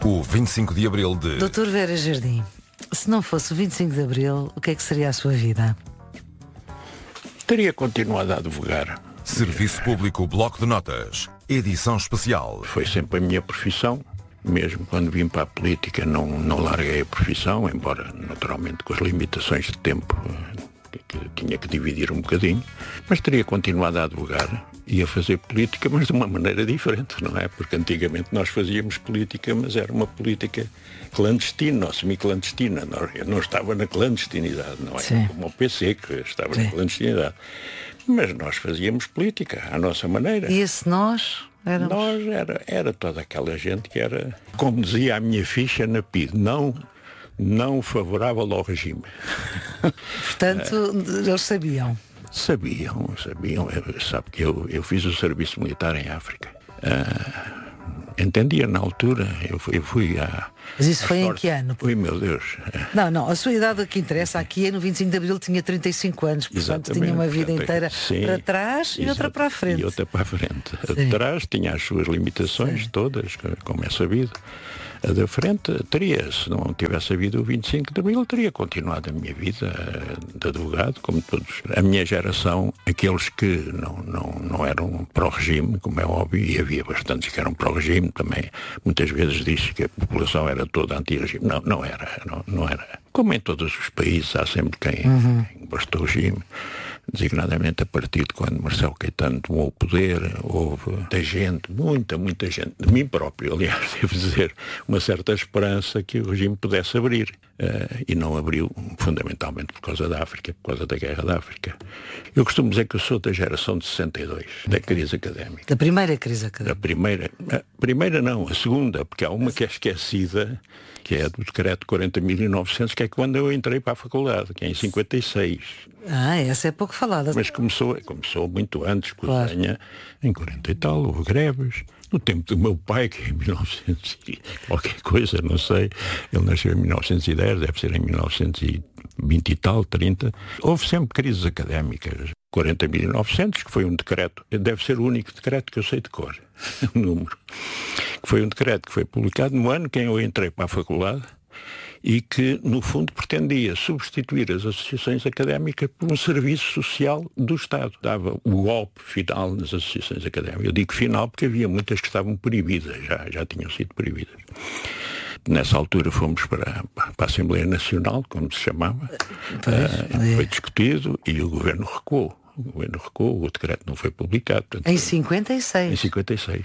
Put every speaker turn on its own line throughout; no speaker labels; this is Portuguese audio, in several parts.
O 25 de Abril de...
Doutor Vera Jardim, se não fosse o 25 de Abril, o que é que seria a sua vida?
Teria continuado a advogar.
Serviço Público Bloco de Notas, edição especial.
Foi sempre a minha profissão. Mesmo quando vim para a política não larguei a profissão, embora naturalmente com as limitações de tempo que tinha que dividir um bocadinho, mas teria continuado a advogar e a fazer política, mas de uma maneira diferente, não é? Porque antigamente nós fazíamos política, mas era uma política clandestina ou semi-clandestina. Eu não estava na clandestinidade, não é?
Sim.
Como o PC, que estava
Sim.
na clandestinidade. Mas nós fazíamos política à nossa maneira.
E esse nós?
Nós era toda aquela gente que era, como dizia a minha ficha na PID, não favorável ao regime.
Portanto, eles sabiam.
Sabiam. Sabe que eu fiz o serviço militar em África. Entendia na altura, eu fui a...
Mas isso foi em que ano?
Ui, meu Deus.
Não, a sua idade que interessa aqui é no 25 de Abril, tinha 35 anos, portanto
Exatamente.
tinha uma vida inteira
Sim,
para trás e outra para a frente.
E outra para a frente.
Sim.
Atrás tinha as suas limitações todas, como é sabido. A da frente teria, se não tivesse havido o 25 de Abril, teria continuado a minha vida de advogado, como todos. A minha geração, aqueles que não eram pró-regime, como é óbvio, e havia bastantes que eram pró-regime também. Muitas vezes disse que a população era toda anti-regime. Não era. Como em todos os países, há sempre quem gosta do regime. Designadamente a partir de quando Marcelo Caetano tomou o poder, houve muita gente, de mim próprio, aliás, devo dizer, uma certa esperança que o regime pudesse abrir. E não abriu, fundamentalmente por causa da África, por causa da Guerra da África. Eu costumo dizer que eu sou da geração de 62, da crise académica.
Da primeira crise académica.
A primeira não, a segunda, porque há uma que é esquecida, que é do decreto 40.900, que é quando eu entrei para a faculdade, que é em 56.
Essa é pouco falada.
Mas começou muito antes, com o Zenha, em 40 e tal, houve greves. No tempo do meu pai, que em 1900 e qualquer coisa, não sei, ele nasceu em 1910, deve ser em 1920 e tal, 30. Houve sempre crises académicas. 40.900, que foi um decreto, deve ser o único decreto que eu sei de cor, o número. Que foi um decreto que foi publicado no ano em que eu entrei para a faculdade e que, no fundo, pretendia substituir as associações académicas por um serviço social do Estado. Dava o golpe final nas associações académicas. Eu digo final porque havia muitas que estavam proibidas, já tinham sido proibidas. Nessa altura fomos para a Assembleia Nacional, como se chamava, foi discutido e o Governo recuou. O decreto não foi publicado. Portanto,
em 56?
Em 56.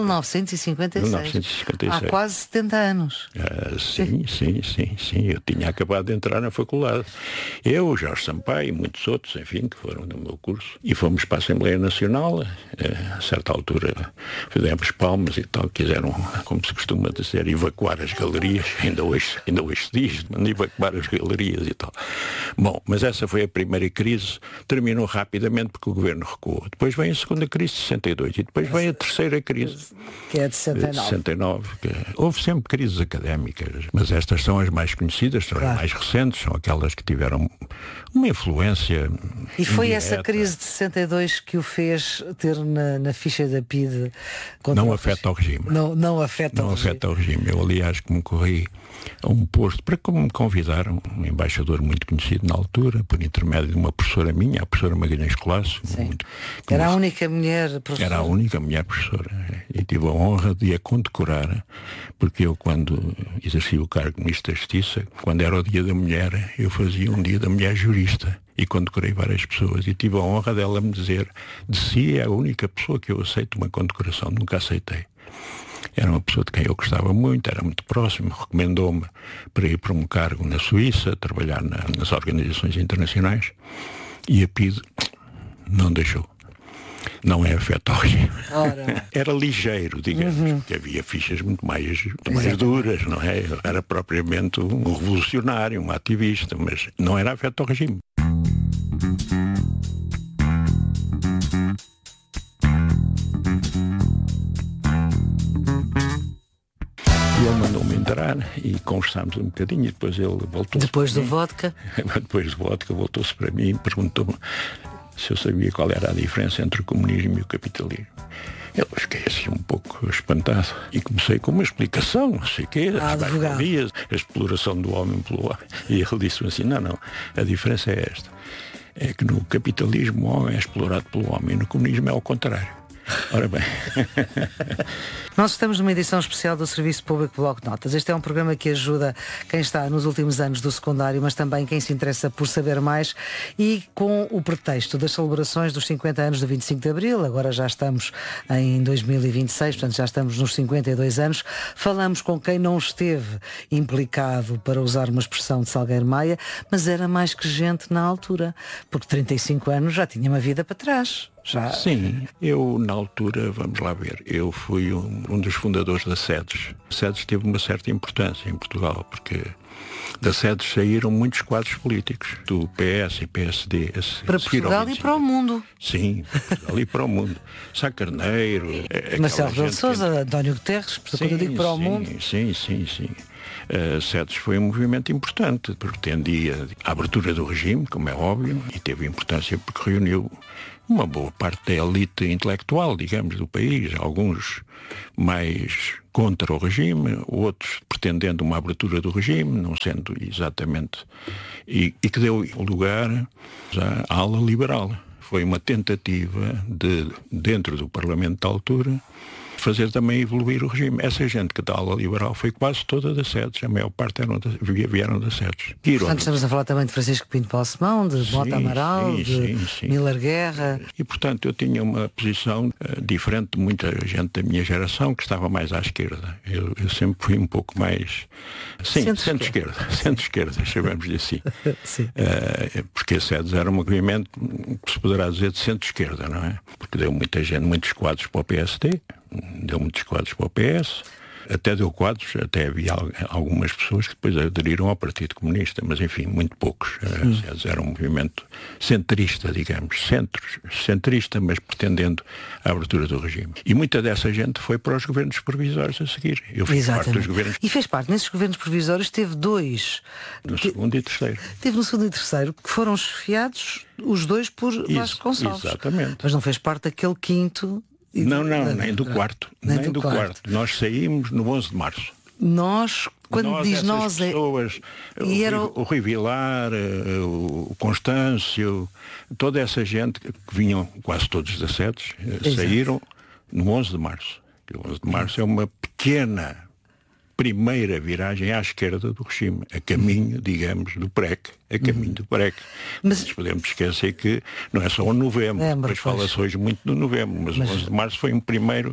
1956. Há quase 70 anos.
Sim. Eu tinha acabado de entrar na faculdade. Eu, Jorge Sampaio e muitos outros, enfim, que foram do meu curso. E fomos para a Assembleia Nacional. A certa altura fizemos palmas e tal. Quiseram, como se costuma dizer, evacuar as galerias. Ainda hoje se diz, evacuar as galerias e tal. Bom, mas essa foi a primeira crise. Terminou rapidamente porque o Governo recuou. Depois vem a segunda crise de 62 e depois vem a terceira crise.
Que é de 69.
Houve sempre crises académicas, mas estas são as mais conhecidas, são as mais recentes, são aquelas que tiveram uma influência.
E foi
indireta.
essa crise de 62 que o fez ter na ficha da PID?
Não afeta o regime.
Não afeta o regime.
Eu, aliás, concorri a um posto para como me convidaram, um embaixador muito conhecido na altura, por intermédio de uma professora minha, a professora Magalhães Colasso.
Era a única mulher professora?
Era a única mulher professora. E tive a honra de a condecorar, porque eu, quando exerci o cargo de Ministro da Justiça, quando era o Dia da Mulher, eu fazia um Dia da Mulher Jurista. E condecorei várias pessoas. E tive a honra dela me dizer, de si é a única pessoa que eu aceito uma condecoração. Nunca aceitei. Era uma pessoa de quem eu gostava muito, era muito próximo, recomendou-me para ir para um cargo na Suíça, trabalhar nas organizações internacionais, e a PID não deixou. Não é afeto ao regime. Era ligeiro, digamos, porque havia fichas muito mais duras, não é? Era propriamente um revolucionário, um ativista, mas não era afeto ao regime. E ele mandou-me entrar e conversámos um bocadinho e depois ele voltou.
Depois do vodka?
Depois do vodka voltou-se para mim e perguntou-me se eu sabia qual era a diferença entre o comunismo e o capitalismo. Eu fiquei assim um pouco espantado e comecei com uma explicação, não sei o quê, a exploração do homem pelo homem. E ele disse-me assim, não, a diferença é esta. É que no capitalismo o homem é explorado pelo homem e no comunismo é ao contrário. Ora bem.
Nós estamos numa edição especial do Serviço Público Bloco de Notas. Este é um programa que ajuda quem está nos últimos anos do secundário, mas também quem se interessa por saber mais, e com o pretexto das celebrações dos 50 anos do 25 de Abril, agora já estamos em 2026, portanto já estamos nos 52 anos, falamos com quem não esteve implicado, para usar uma expressão de Salgueiro Maia, mas era mais que gente na altura, porque 35 anos já tinha uma vida para trás. Já...
Sim, eu na altura, vamos lá ver, eu fui um dos fundadores da SEDES. A SEDES teve uma certa importância em Portugal, porque da SEDES saíram muitos quadros políticos, do PS e PSD.
Para Portugal e para o mundo.
Sim, Portugal e para o mundo. Sá Carneiro...
Marcelo Rebelo de Sousa, António Guterres, quando eu digo para o mundo...
Sim. A SEDES foi um movimento importante, pretendia a abertura do regime, como é óbvio, e teve importância porque reuniu uma boa parte da elite intelectual, digamos, do país, alguns mais contra o regime, outros pretendendo uma abertura do regime, não sendo exatamente, e que deu lugar à ala liberal. Foi uma tentativa de, dentro do Parlamento da altura, fazer também evoluir o regime. Essa gente que da ala liberal foi quase toda da SEDES, a maior parte vieram da SEDES.
Portanto, estamos a falar também de Francisco Pinto Balsemão, de Mota Amaral, de Miller Guerra.
E, portanto, eu tinha uma posição diferente de muita gente da minha geração, que estava mais à esquerda. Eu sempre fui um pouco mais... Sim, centro-esquerda, chamamos-lhe assim.
Sim.
Porque a SEDES era um movimento que se poderá dizer de centro-esquerda, não é? Porque deu muita gente, muitos quadros para o PSD, deu muitos quadros para o PS, até deu quadros, até havia algumas pessoas que depois aderiram ao Partido Comunista, mas enfim, muito poucos. Era um movimento centrista, digamos, centrista, mas pretendendo a abertura do regime. E muita dessa gente foi para os governos provisórios a seguir. Eu fiz parte dos governos...
E fez parte, nesses governos provisórios teve dois.
No segundo e terceiro.
Teve no segundo e terceiro, que foram chefiados os dois por Vasco Gonçalves.
Exatamente.
Mas não fez parte daquele quinto...
Não, nem do quarto. Nem do quarto. Nós saímos no 11 de março.
Nós, quando diz nós...
pessoas, o Rui Vilar, o Constâncio, toda essa gente que vinham, quase todos da SEDES, saíram no 11 de março. O 11 de março é uma pequena primeira viragem à esquerda do regime, a caminho, digamos, do PREC. A caminho do PREC. Mas podemos esquecer que não é só o novembro, depois fala-se hoje muito do novembro, mas o 11 de março foi um primeiro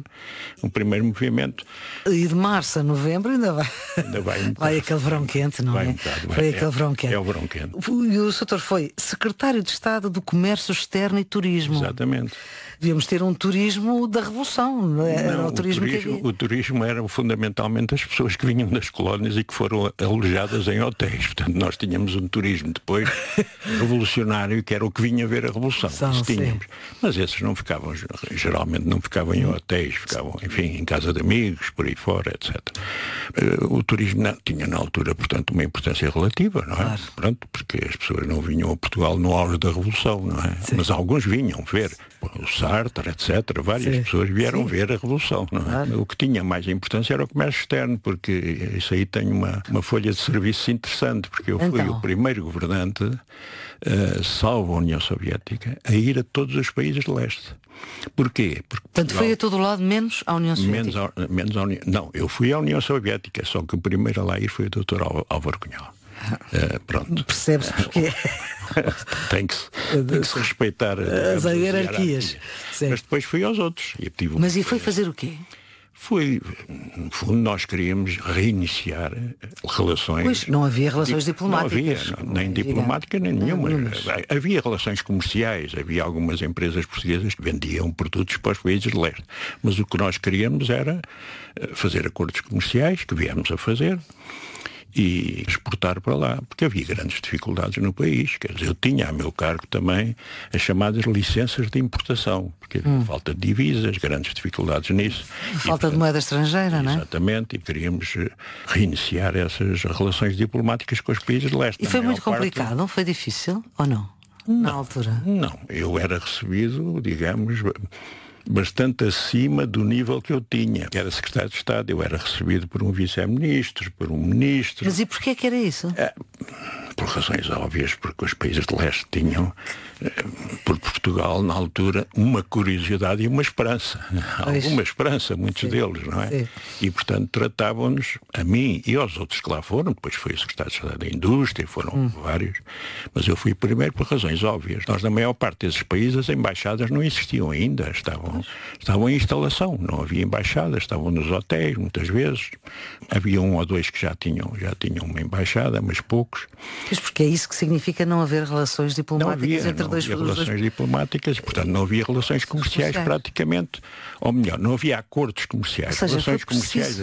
movimento.
E de março a novembro ainda vai vai aquele verão quente, não é? Foi aquele verão quente.
É o verão quente.
E o Soutor foi secretário de Estado do Comércio Externo e Turismo.
Exatamente.
Devíamos ter um turismo da Revolução, não é? Era
o turismo era fundamentalmente as pessoas que vinham das colónias e que foram alojadas em hotéis. Portanto, nós tínhamos um turismo depois revolucionário, que era o que vinha ver a Revolução. Tínhamos. Mas esses não ficavam, geralmente não ficavam em hotéis, ficavam, enfim, em casa de amigos, por aí fora, etc. O turismo tinha na altura, portanto, uma importância relativa, não é? Claro. Pronto, porque as pessoas não vinham a Portugal no auge da Revolução, não é? Sim. Mas alguns vinham ver o Sartre, etc. Várias pessoas vieram ver a Revolução, não é? Claro. O que tinha mais importância era o comércio externo, porque isso aí tem uma folha de serviço interessante, porque eu fui o primeiro governante, salvo a União Soviética, a ir a todos os países de leste. Porquê? Porque
Portanto, foi a todo lado, menos à União Soviética?
Menos à União... Não, eu fui à União Soviética, só que o primeiro a lá ir foi o Dr. Álvaro Cunhal. Pronto.
Percebe-se porque...
tem que se respeitar
as hierarquias.
Mas depois fui aos outros.
Mas foi fazer o quê?
No fundo, nós queríamos reiniciar relações...
Pois, não havia relações diplomáticas.
Não havia, nem diplomática, nem nenhuma. Havia relações comerciais, havia algumas empresas portuguesas que vendiam produtos para os países de leste. Mas o que nós queríamos era fazer acordos comerciais, que viemos a fazer, e exportar para lá, porque havia grandes dificuldades no país. Quer dizer, eu tinha a meu cargo também as chamadas licenças de importação, porque havia falta de divisas, grandes dificuldades nisso.
Falta de moeda estrangeira, não é?
Exatamente, e queríamos reiniciar essas relações diplomáticas com os países de leste.
E foi muito complicado, não foi difícil, ou não? Na altura?
Não, eu era recebido, digamos... bastante acima do nível que eu tinha. Era secretário de Estado, eu era recebido por um vice-ministro, por um ministro.
Mas e porquê que era isso?
Por razões óbvias, porque os países de leste tinham, por Portugal, na altura, uma curiosidade e uma esperança. Alguma esperança, muitos deles, não é?
Sim.
E, portanto, tratavam-nos, a mim e aos outros que lá foram, depois foi o secretário de Estado da Indústria, foram vários, mas eu fui primeiro por razões óbvias. Nós, na maior parte desses países, as embaixadas não existiam ainda, estavam em instalação, não havia embaixadas, estavam nos hotéis, muitas vezes. Havia um ou dois que já tinham uma embaixada, mas poucos.
Mas porque é isso que significa não haver relações diplomáticas entre dois países?
Não havia relações diplomáticas, portanto não havia relações comerciais praticamente, ou melhor, não havia acordos comerciais.
Ou seja,
Relações comerciais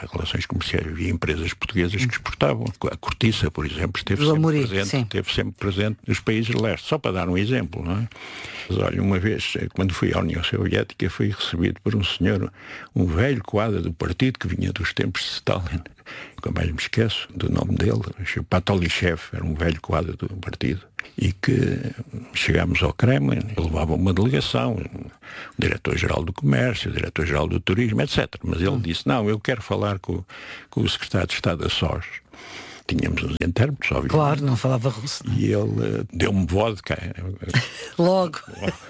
havia empresas portuguesas que exportavam. A Cortiça, por exemplo, esteve sempre presente nos países de leste, só para dar um exemplo, não é? Mas olha, uma vez, quando fui à União Soviética, fui recebido por um senhor, um velho quadro do partido que vinha dos tempos de Stalin. Nunca mais me esqueço do nome dele, Patolishev, era um velho quadro do partido, e que chegámos ao Kremlin, ele levava uma delegação, o diretor-geral do Comércio, o diretor-geral do Turismo, etc. Mas ele disse, não, eu quero falar com o secretário de Estado a sós. Tínhamos uns intérpretes, obviamente.
Claro, não falava russo. Não?
E ele deu-me vodka.
Logo.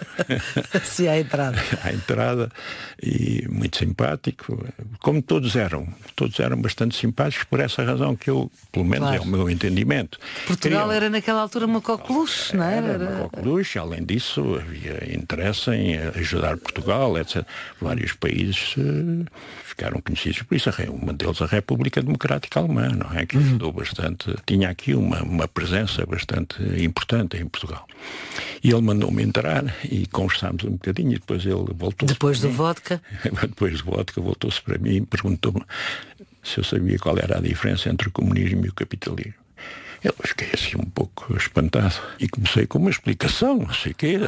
Assim à entrada.
À entrada, e muito simpático. Como todos eram bastante simpáticos, por essa razão que eu, pelo menos é o meu entendimento.
Portugal era naquela altura uma coqueluche, não era?
Era uma coqueluche, além disso havia interesse em ajudar Portugal, etc. Vários países ficaram conhecidos por isso. Uma deles, a República Democrática Alemã, não é? Que ajudou bastante. Tinha aqui uma presença bastante importante em Portugal. E ele mandou-me entrar e conversámos um bocadinho, e depois ele voltou.
Depois do vodka?
Depois do vodka voltou-se para mim e perguntou-me se eu sabia qual era a diferença entre o comunismo e o capitalismo. Eu fiquei assim um pouco espantado e comecei com uma explicação, não sei o quê,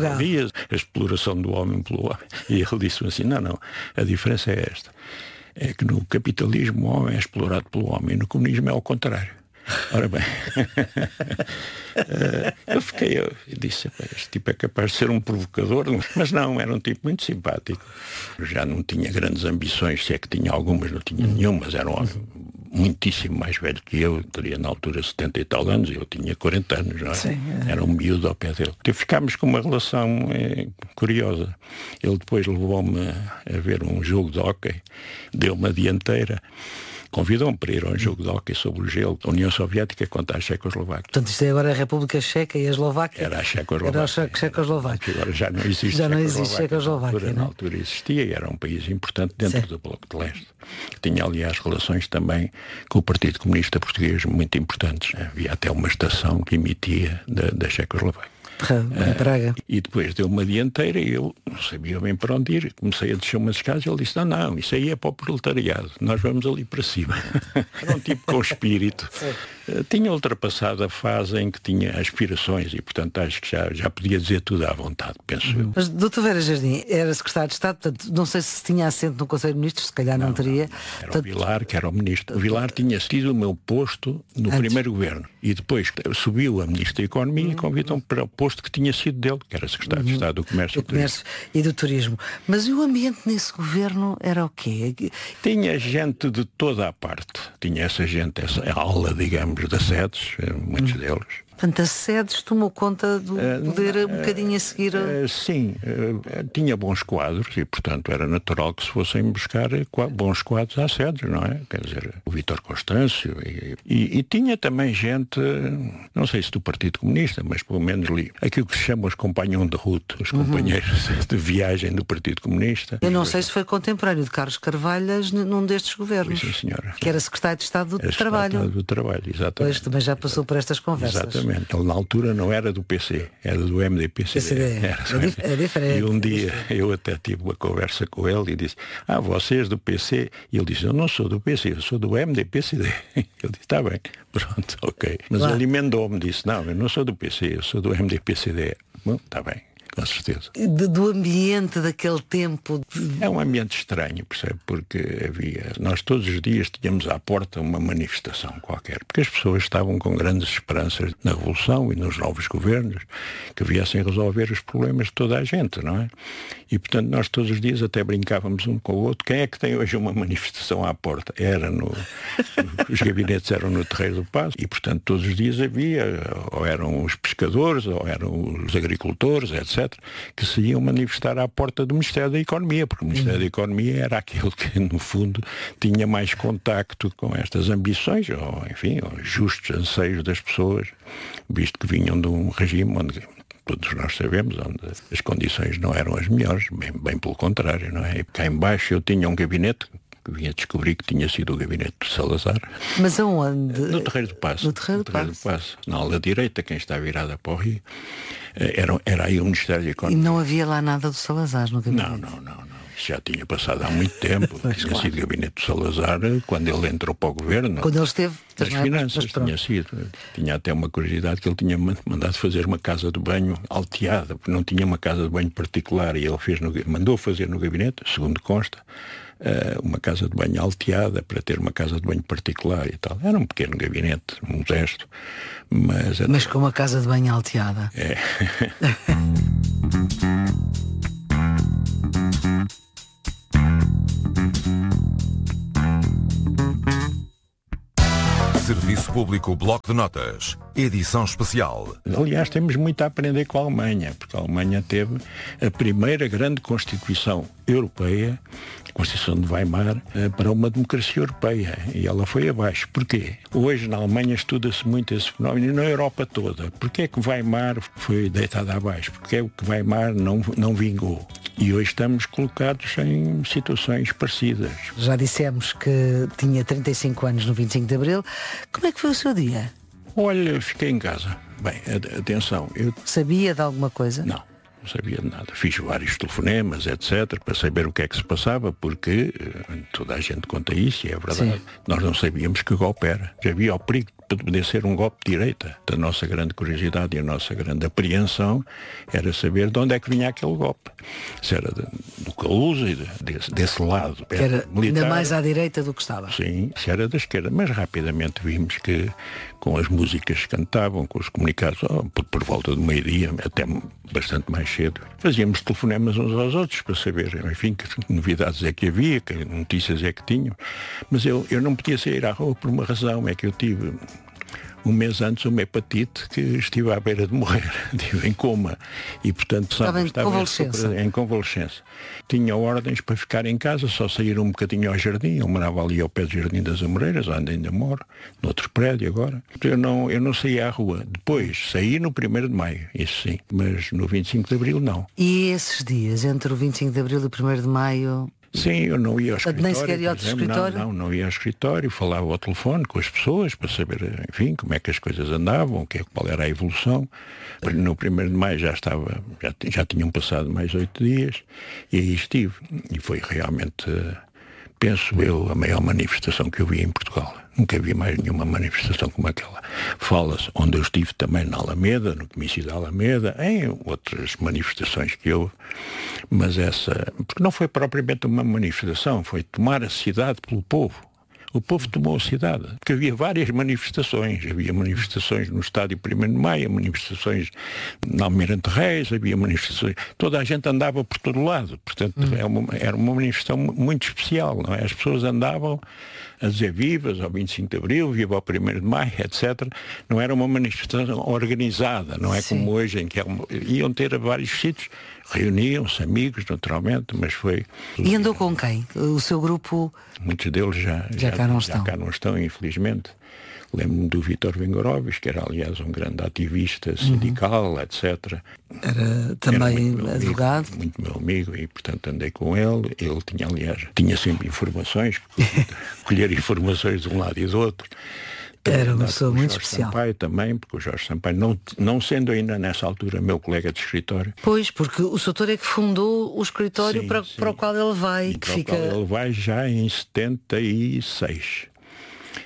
a exploração do homem pelo homem. E ele disse-me assim, não, a diferença é esta. É que no capitalismo o homem é explorado pelo homem, e no comunismo é ao contrário. Ora bem, eu disse, este tipo é capaz de ser um provocador, mas não, era um tipo muito simpático. Já não tinha grandes ambições, se é que tinha algumas, não tinha nenhumas, era um homem muitíssimo mais velho que eu, teria na altura 70 e tal anos, e eu tinha 40 anos, não é? Sim, era um miúdo ao pé dele. Então ficámos com uma relação curiosa. Ele depois levou-me a ver um jogo de hóquei, deu-me a dianteira, convidou-me para ir a um jogo de hóquei sobre o gelo da União Soviética contra a Checoslováquia.
Portanto, isto é agora a República Checa e a Eslováquia?
Era a Checoslováquia.
Era a Checoslováquia.
Agora já não existe.
Já não existe Checoslováquia.
Na altura existia e era um país importante dentro do Bloco de Leste. Tinha, aliás, relações também com o Partido Comunista Português muito importantes. Havia até uma estação que emitia da Checoslováquia.
Em Praga.
E depois deu uma dianteira e eu não sabia bem para onde ir. Comecei a descer umas escadas e ele disse, não, isso aí é para o proletariado, nós vamos ali para cima. Era um tipo com espírito. Tinha ultrapassado a fase em que tinha aspirações e, portanto, acho que já podia dizer tudo à vontade, penso eu.
Mas Dr. Vera Jardim era secretário de Estado, portanto, não sei se tinha assento no Conselho de Ministros, se calhar não teria.
Era portanto... o Vilar, que era o ministro. O Vilar tinha tido o meu posto no primeiro governo e depois subiu a Ministro da Economia e convidou-me para o posto que tinha sido dele, que era secretário de Estado do Comércio,
e do Turismo. Mas e o ambiente nesse governo era o quê?
Tinha gente de toda a parte. Tinha essa aula, digamos, das sedes, muitos deles.
Portanto, a SEDES tomou conta do poder um bocadinho a seguir...
Sim, tinha bons quadros e, portanto, era natural que se fossem buscar bons quadros à SEDES, não é? Quer dizer, o Vítor Constâncio e tinha também gente, não sei se do Partido Comunista, mas pelo menos ali, aquilo que se chama os companhões de route, os companheiros de viagem do Partido Comunista.
Eu não sei se foi contemporâneo de Carlos Carvalhas num destes governos.
Sim, senhora.
Que era secretário de Estado do Trabalho.
Do Trabalho, exatamente.
Pois, também já passou por estas conversas.
Exatamente. Ele na altura não era do PC, era do MDPCD.
É diferente.
E um dia eu até tive uma conversa com ele e disse, vocês do PC? E ele disse, eu não sou do PC, eu sou do MDPCD. Ele disse, está bem, pronto, ok. Mas ele emendou-me, disse, não, eu não sou do PC, eu sou do MDPCD. Bom, está bem. com certeza.
Do ambiente daquele tempo?
É um ambiente estranho, percebe? Porque nós todos os dias tínhamos à porta uma manifestação qualquer, porque as pessoas estavam com grandes esperanças na Revolução e nos novos governos que viessem resolver os problemas de toda a gente, não é? E, portanto, nós todos os dias até brincávamos um com o outro. Quem é que tem hoje uma manifestação à porta? Os gabinetes eram no Terreiro do Paço e, portanto, todos os dias havia, ou eram os pescadores, ou eram os agricultores, etc., que se iam manifestar à porta do Ministério da Economia, porque o Ministério da Economia era aquele que, no fundo, tinha mais contacto com estas ambições, ou, enfim, os justos anseios das pessoas, visto que vinham de um regime onde todos nós sabemos, onde as condições não eram as melhores, bem pelo contrário, não é? E cá em baixo eu tinha um gabinete que vinha descobrir que tinha sido o gabinete de Salazar.
Mas aonde?
No Terreiro do Paço.
No Terreiro do
Paço. Na ala direita, quem está virada para o Rio, era aí o Ministério da Economia.
E não havia lá nada do Salazar no gabinete?
Não. Isso já tinha passado há muito tempo. Tinha sido o gabinete de Salazar quando ele entrou para o governo.
Quando ele esteve
das finanças, tinha sido. Tinha até uma curiosidade que ele tinha mandado fazer uma casa de banho alteada, porque não tinha uma casa de banho particular, e ele mandou fazer no gabinete, segundo consta, uma casa de banho alteada para ter uma casa de banho particular e tal. Era um pequeno gabinete, modesto, mas
com uma casa de banho alteada.
É.
Serviço Público Bloco de Notas, edição especial.
Aliás, temos muito a aprender com a Alemanha, porque a Alemanha teve a primeira grande Constituição Europeia, a Constituição de Weimar, para uma democracia europeia, e ela foi abaixo. Porquê? Hoje na Alemanha estuda-se muito esse fenómeno, e na Europa toda. Porquê é que Weimar foi deitada abaixo? Porquê é que Weimar não vingou? E hoje estamos colocados em situações parecidas.
Já dissemos que tinha 35 anos no 25 de Abril. Como é que foi o seu dia?
Olha, fiquei em casa. Bem, atenção, eu...
Sabia de alguma coisa?
Não sabia de nada. Fiz vários telefonemas, etc., para saber o que é que se passava, porque toda a gente conta isso, e é verdade. Sim. Nós não sabíamos que golpe era. Já havia o perigo de poder ser um golpe de direita. A nossa grande curiosidade e a nossa grande apreensão era saber de onde é que vinha aquele golpe. Se era do Calusa e desse lado.
Que era
militar,
ainda mais à direita do que estava.
Sim, se era da esquerda. Mas rapidamente vimos que, com as músicas que cantavam, com os comunicados, por volta do meio-dia, até bastante mais cedo, fazíamos telefonemas uns aos outros para saber, enfim, que novidades é que havia, que notícias é que tinham. Mas eu não podia sair à rua por uma razão, é que eu tive um mês antes uma hepatite que estive à beira de morrer, estive em coma e, portanto, estava em convalescença. Tinha ordens para ficar em casa, só sair um bocadinho ao jardim. Eu morava ali ao pé do Jardim das Amoreiras, onde ainda moro, noutro prédio agora. Eu não saía à rua. Depois, saí no 1º de Maio, isso sim, mas no 25 de Abril não.
E esses dias, entre o 25 de Abril e o 1º de Maio...
Sim, eu não ia ao escritório.
Nem sequer ia ao escritório?
Não ia ao escritório, falava ao telefone com as pessoas para saber, enfim, como é que as coisas andavam, qual era a evolução. No 1º de Maio já tinham passado mais 8 dias e aí estive. E foi realmente, penso eu, a maior manifestação que eu vi em Portugal. Nunca vi mais nenhuma manifestação como aquela. Fala-se, onde eu estive também na Alameda, no comício da Alameda, em outras manifestações que houve, mas essa, porque não foi propriamente uma manifestação, foi tomar a cidade pelo povo. O povo tomou a cidade, porque havia várias manifestações. Havia manifestações no Estádio 1º de Maio, manifestações na Almirante Reis, havia manifestações... Toda a gente andava por todo lado. Portanto, era uma manifestação muito especial, não é? As pessoas andavam a dizer vivas ao 25 de Abril, viva ao 1º de Maio, etc. Não era uma manifestação organizada, não é? Sim. Como hoje, em que iam ter a vários sítios, reuniam-se, amigos, naturalmente, mas foi...
E andou com quem? O seu grupo...
Muitos deles já cá não estão, infelizmente. Lembro-me do Vítor Vengorovich, que era, aliás, um grande ativista sindical, etc.
Era também advogado.
Muito meu amigo, e, portanto, andei com ele. Ele tinha, aliás, sempre informações, colher informações de um lado e do outro.
Era uma pessoa muito especial.
Sampaio também, porque o Jorge Sampaio, não sendo ainda nessa altura meu colega de escritório.
Pois, porque o Soutor é que fundou o escritório para o qual ele vai.
Qual ele vai já em 76.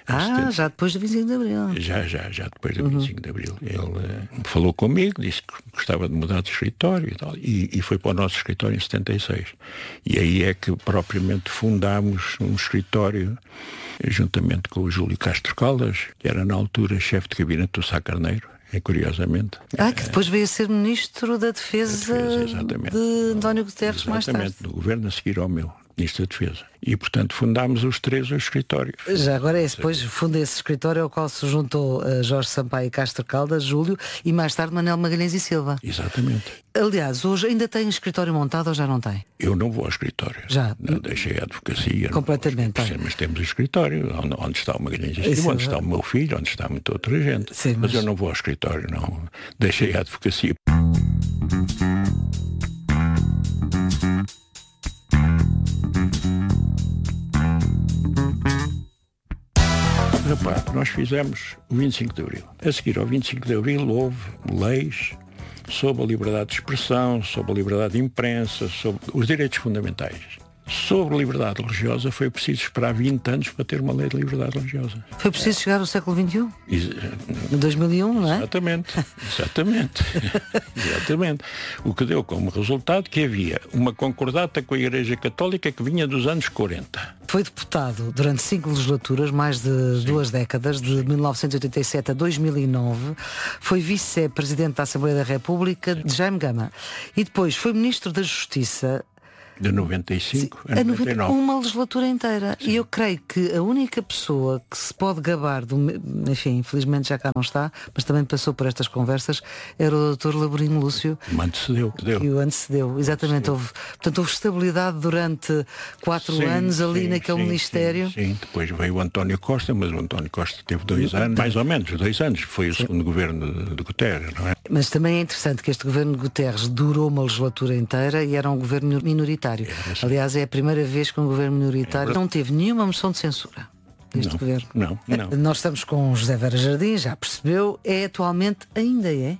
Já depois do 25 de Abril.
Já depois do 25 de Abril. Ele falou comigo, disse que gostava de mudar de escritório e tal, e foi para o nosso escritório em 76. E aí é que propriamente fundámos um escritório juntamente com o Júlio Castro Caldas, que era na altura chefe de gabinete do Sá Carneiro, curiosamente.
Que depois veio a ser Ministro da Defesa de António Guterres mais tarde.
Do governo a seguir ao meu, Ministro da Defesa. E, portanto, fundámos os três o escritório.
Já agora depois funda esse escritório ao qual se juntou Jorge Sampaio e Castro Caldas, Júlio, e mais tarde Manuel Magalhães e Silva.
Exatamente.
Aliás, hoje ainda tem escritório montado ou já não tem?
Eu não vou ao escritório.
Já?
Não, deixei a advocacia.
Completamente.
Mas temos o escritório, onde está o Magalhães e Silva, onde está o meu filho, onde está muita outra gente.
Sim,
mas eu não vou ao escritório, não. Deixei a advocacia. Repare, nós fizemos o 25 de Abril. A seguir ao 25 de Abril houve leis sobre a liberdade de expressão, sobre a liberdade de imprensa, sobre os direitos fundamentais. Sobre a liberdade religiosa foi preciso esperar 20 anos para ter uma lei de liberdade religiosa.
Foi preciso chegar ao século XXI? Em 2001, não é?
Exatamente. O que deu como resultado que havia uma concordata com a Igreja Católica que vinha dos anos 40.
Foi deputado durante 5 legislaturas, mais de 2 décadas, de 1987 a 2009. Foi vice-presidente da Assembleia da República de Jaime Gama. E depois foi ministro da Justiça
de 95 a 99.
Uma legislatura inteira. Sim. E eu creio que a única pessoa que se pode gabar, enfim, infelizmente já cá não está, mas também passou por estas conversas, era o Dr. Laborinho Lúcio.
Que o
antecedeu. Exatamente. Houve estabilidade durante 4 anos ali naquele ministério.
Sim, depois veio o António Costa, mas o António Costa teve 2 anos, mais ou menos 2 anos. Foi o segundo governo de Guterres, não é?
Mas também é interessante que este governo de Guterres durou uma legislatura inteira e era um governo minoritário. Aliás, é a primeira vez que um governo minoritário não teve nenhuma moção de censura deste governo.
Não.
Nós estamos com José Vera Jardim, já percebeu, ainda é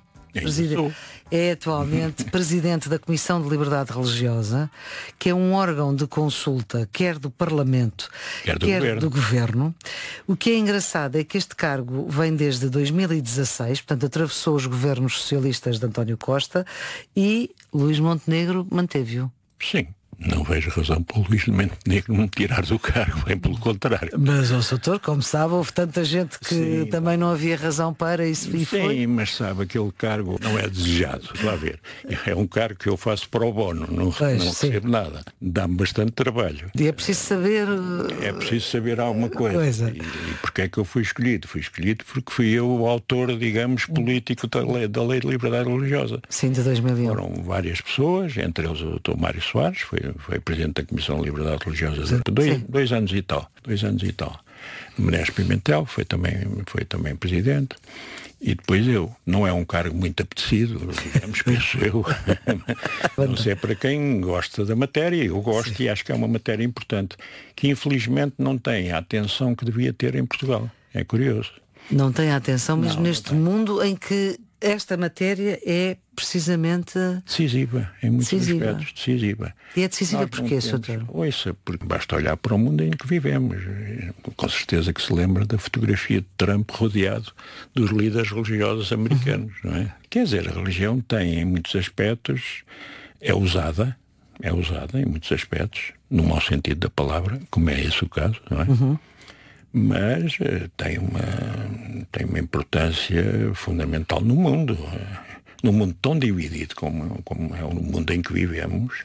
atualmente presidente da Comissão de Liberdade Religiosa, que é um órgão de consulta, quer do Parlamento, quer do Governo. O que é engraçado é que este cargo vem desde 2016, portanto atravessou os governos socialistas de António Costa e Luís Montenegro manteve-o.
Sim. Não vejo razão para o Luís Montenegro me tirar do cargo, bem pelo contrário.
Mas, doutor, como sabe, houve tanta gente que também não havia razão para isso.
Sim, mas sabe, aquele cargo não é desejado. Vá ver. É um cargo que eu faço pro bono, não recebo nada. Dá-me bastante trabalho.
E é preciso saber...
É preciso saber alguma coisa. E porquê é que eu fui escolhido? Fui escolhido porque fui eu o autor, digamos, político da lei de liberdade religiosa.
Sim, de 2001.
Foram várias pessoas, entre eles o Dr. Mário Soares, foi presidente da Comissão de Liberdade Religiosa durante 2 anos e tal. 2 anos e tal. Menés Pimentel foi também presidente. E depois eu. Não é um cargo muito apetecido, digamos, penso eu. Não sei para quem gosta da matéria, eu gosto. E acho que é uma matéria importante, que infelizmente não tem a atenção que devia ter em Portugal. É curioso.
Não tem a atenção mesmo neste mundo em que esta matéria é precisamente...
decisiva, em muitos aspectos, decisiva.
E é decisiva porquê, doutor?
Ouça, porque basta olhar para o mundo em que vivemos. Com certeza que se lembra da fotografia de Trump rodeado dos líderes religiosos americanos, não é? Quer dizer, a religião tem, em muitos aspectos, é usada em muitos aspectos, no mau sentido da palavra, como é esse o caso, não é? Mas tem uma importância fundamental no mundo. Num mundo tão dividido como é o mundo em que vivemos,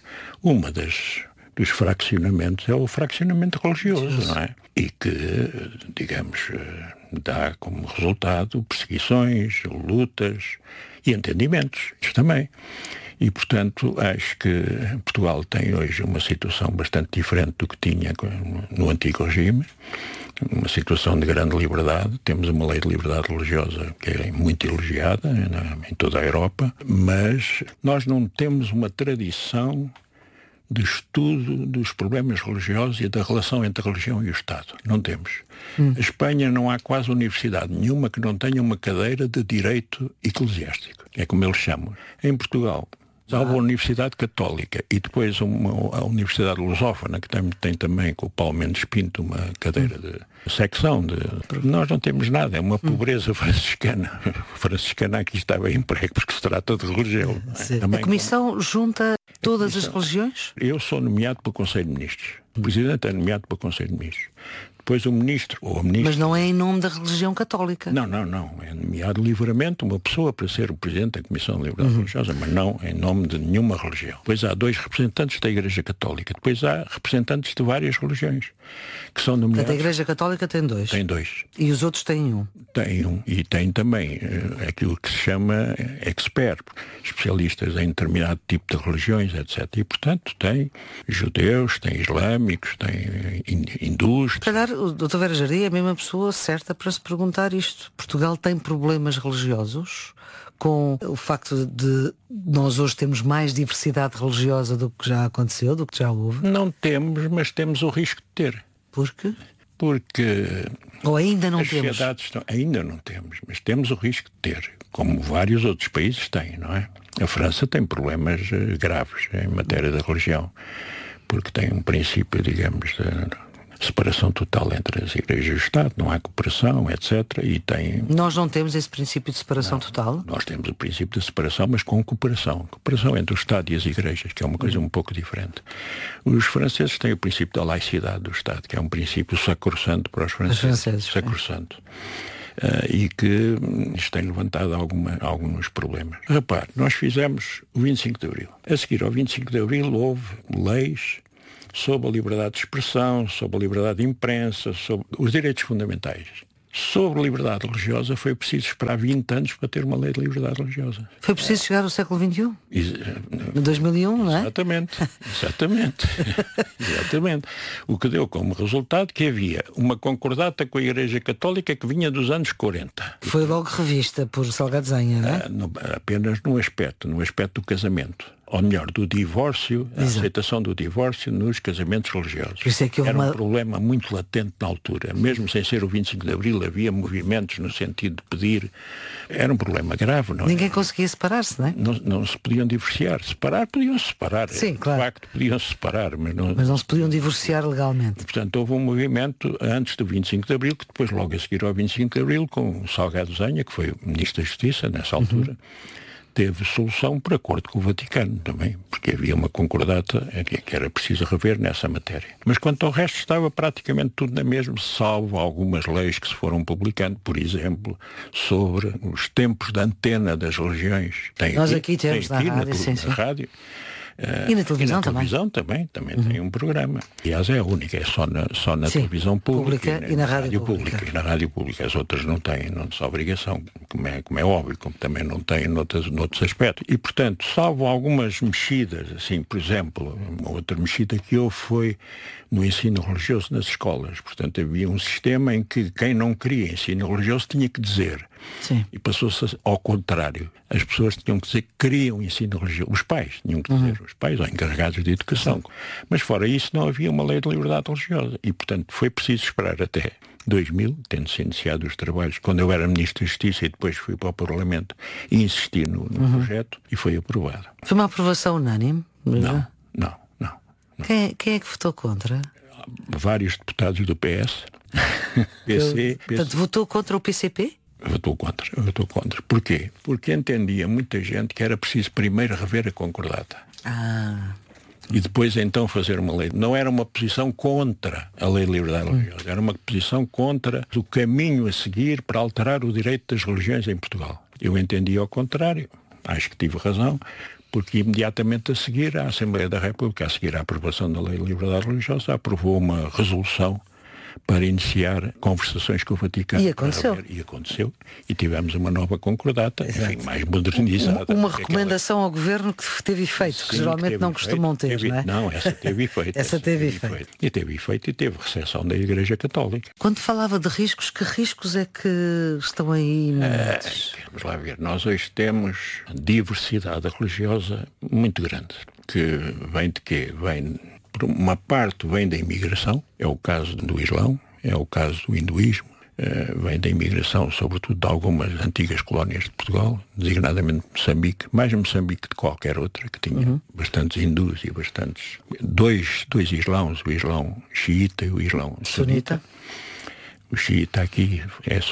dos fraccionamentos é o fraccionamento religioso, não é? E que, digamos, dá como resultado perseguições, lutas e entendimentos também. E, portanto, acho que Portugal tem hoje uma situação bastante diferente do que tinha no antigo regime. Uma situação de grande liberdade. Temos uma lei de liberdade religiosa que é muito elogiada em toda a Europa, mas nós não temos uma tradição de estudo dos problemas religiosos e da relação entre a religião e o Estado. Não temos. A Espanha não há quase universidade nenhuma que não tenha uma cadeira de direito eclesiástico. É como eles chamam. Em Portugal Salvo a Universidade Católica e depois a Universidade Lusófona, que tem também com o Paulo Mendes Pinto uma cadeira de secção. Nós não temos nada, é uma pobreza franciscana. Franciscana aqui está bem emprego, porque se trata de religião.
A Comissão junta todas as religiões?
Eu sou nomeado pelo Conselho de Ministros. O Presidente é nomeado pelo Conselho de Ministros. Depois o Ministro ou a Ministra...
Mas não é em nome da religião católica?
Não. É nomeado livremente uma pessoa para ser o Presidente da Comissão de Liberdade Religiosa, mas não em nome de nenhuma religião. Depois há 2 representantes da Igreja Católica. Depois há representantes de várias religiões que são nomeados...
Portanto, a Igreja Católica tem 2?
Tem 2.
E os outros têm 1?
Tem 1. E tem também aquilo que se chama expert, especialistas em determinado tipo de religiões, etc. E, portanto, tem judeus, tem islâmicos, tem hindus...
Se calhar o Dr. Vera Jardim é a mesma pessoa certa para se perguntar isto. Portugal tem problemas religiosos com o facto de nós hoje temos mais diversidade religiosa do que já aconteceu, do que já houve?
Não temos, mas temos o risco de ter.
Por quê?
Porque...
Ou ainda não
as
temos?
Sociedades ainda não temos, mas temos o risco de ter, como vários outros países têm, não é? A França tem problemas graves em matéria de religião, porque tem um princípio, digamos, de separação total entre as igrejas e o Estado, não há cooperação, etc. E tem...
Nós não temos esse princípio de separação total?
Nós temos o princípio de separação, mas com cooperação. Cooperação entre o Estado e as igrejas, que é uma coisa um pouco diferente. Os franceses têm o princípio da laicidade do Estado, que é um princípio sacrossanto para os franceses. Sacrossanto. E que isto tem levantado alguns problemas. Repare, nós fizemos o 25 de Abril. A seguir ao 25 de Abril houve leis sobre a liberdade de expressão, sobre a liberdade de imprensa, sobre os direitos fundamentais. Sobre a liberdade religiosa foi preciso esperar 20 anos para ter uma lei de liberdade religiosa.
Foi preciso chegar ao século XXI? Em 2001, não é?
Exatamente. O que deu como resultado que havia uma concordata com a Igreja Católica que vinha dos anos 40.
Foi logo revista por Salgado Zenha, não é?
Apenas no aspecto do casamento. Ou melhor, do divórcio, a aceitação do divórcio nos casamentos religiosos.
Por isso é que houve
um problema muito latente na altura. Mesmo sem ser o 25 de Abril, havia movimentos no sentido de pedir. Era um problema grave, não é?
Ninguém conseguia separar-se, não é?
Não se podiam divorciar. Podiam-se separar.
Sim, claro.
De facto, podiam-se separar, mas
não se podiam divorciar legalmente.
Portanto, houve um movimento antes do 25 de Abril, que depois, logo a seguir ao 25 de Abril, com o Salgado Zenha, que foi o Ministro da Justiça nessa altura, teve solução por acordo com o Vaticano também, porque havia uma concordata que era preciso rever nessa matéria. Mas quanto ao resto estava praticamente tudo na mesma, salvo algumas leis que se foram publicando, por exemplo, sobre os tempos de antena das religiões.
Nós aqui temos na
rádio.
E na televisão,
e na televisão também tem um programa. Aliás, é a única, é só na televisão pública
e na rádio pública.
E na rádio pública. As outras não têm essa obrigação, como é óbvio, como também não têm noutros aspectos. E, portanto, salvo algumas mexidas, assim, por exemplo, uma outra mexida que houve foi no ensino religioso nas escolas. Portanto, havia um sistema em que quem não queria ensino religioso tinha que dizer.
Sim.
E passou-se ao contrário. As pessoas tinham que dizer que queriam ensino religioso. Os pais tinham que dizer, os pais ou encarregados de educação. Sim. Mas fora isso não havia uma lei de liberdade religiosa. E, portanto, foi preciso esperar até 2000, tendo-se iniciado os trabalhos, quando eu era Ministro da Justiça e depois fui para o Parlamento e insisti no projeto e foi aprovado.
Foi uma aprovação unânime?
Não.
Quem é que votou contra?
Vários deputados do PS.
Portanto, votou contra o PCP?
Votou contra. Porquê? Porque entendia muita gente que era preciso primeiro rever a concordata. E depois então fazer uma lei. Não era uma posição contra a lei de liberdade religiosa, era uma posição contra o caminho a seguir para alterar o direito das religiões em Portugal. Eu entendi ao contrário, acho que tive razão, porque imediatamente a seguir a Assembleia da República, a seguir à aprovação da lei de liberdade religiosa, aprovou uma resolução para iniciar conversações com o Vaticano.
E aconteceu.
E tivemos uma nova concordata, enfim, mais modernizada.
Uma recomendação ao Governo que teve efeito, que geralmente não costumam ter, não é?
Não, essa teve efeito.
Essa teve efeito.
E teve efeito e teve recepção da Igreja Católica.
Quando falava de riscos, que riscos é que estão aí?
Vamos lá ver. Nós hoje temos diversidade religiosa muito grande, que vem de quê? Por uma parte vem da imigração, é o caso do Islão, é o caso do hinduísmo, vem da imigração, sobretudo de algumas antigas colónias de Portugal, designadamente Moçambique, mais Moçambique de qualquer outra, que tinha bastantes hindus e bastantes... Dois islãos, o islão xiita e o islão sunita. O xiita aqui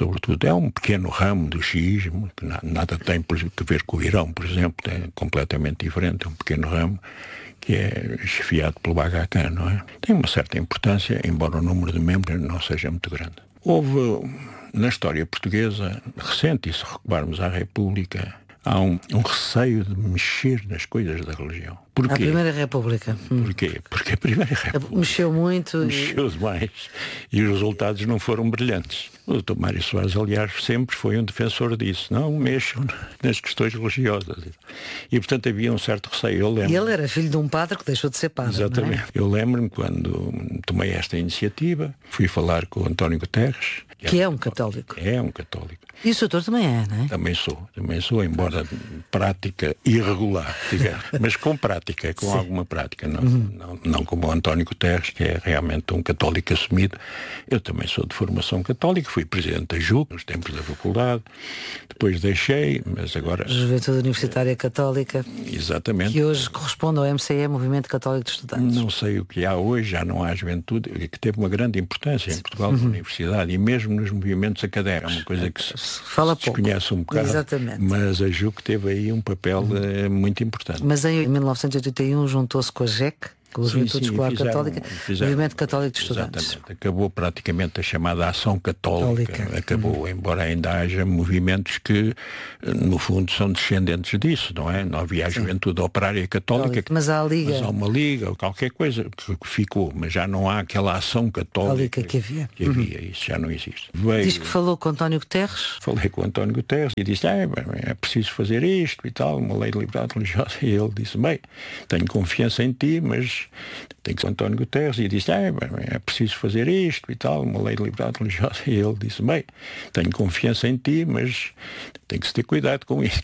é um pequeno ramo do xiismo, que nada tem a ver com o Irão, por exemplo, é completamente diferente, é um pequeno ramo que é chefiado pelo Aga Khan, não é? Tem uma certa importância, embora o número de membros não seja muito grande. Houve, na história portuguesa recente, e se recuarmos à República, há um receio de mexer nas coisas da religião. Porquê?
A Primeira República.
Porquê? Porque a Primeira República
mexeu muito.
Mexeu demais e os resultados não foram brilhantes. O Dr. Mário Soares, aliás, sempre foi um defensor disso. Não mexam nas questões religiosas. E, portanto, havia um certo receio.
E ele era filho de um padre que deixou de ser padre.
Exatamente.
Não é?
Eu lembro-me quando tomei esta iniciativa, fui falar com o António Guterres.
Que é um católico.
É um católico.
E o Sr. Doutor também é, não é?
Também sou, embora prática irregular, digamos, mas com prática, com alguma prática, não como o António Guterres, que é realmente um católico assumido. Eu também sou de formação católica, fui presidente da JUC nos tempos da faculdade, depois deixei, mas agora...
Juventude Universitária Católica.
Exatamente.
Que hoje corresponde ao MCE, Movimento Católico de Estudantes.
Não sei o que há hoje, já não há juventude, que teve uma grande importância em Portugal, na universidade, e mesmo nos movimentos académicos, é uma coisa que se conhece um bocado.
Exatamente.
Mas a JUC teve aí um papel muito importante.
Mas em 1981 juntou-se com a JEC, com a Juventude Escolar Católica, Movimento Católico de Estudantes.
Exatamente. Acabou praticamente a chamada ação católica. Acabou, embora ainda haja movimentos que, no fundo, são descendentes disso, não é? Não havia a Juventude Operária Católica.
Mas há a Liga.
Mas há uma Liga ou qualquer coisa que ficou, mas já não há aquela ação católica
que havia.
Isso já não existe.
Diz que falou com António Guterres.
Falei com António Guterres e disse, é preciso fazer isto e tal, uma lei de liberdade religiosa. E ele disse, bem, tenho confiança em ti, mas tem que ser António Guterres. E disse, é preciso fazer isto e tal, uma lei de liberdade religiosa. E ele disse, bem, tenho confiança em ti, mas tem que se ter cuidado com isso,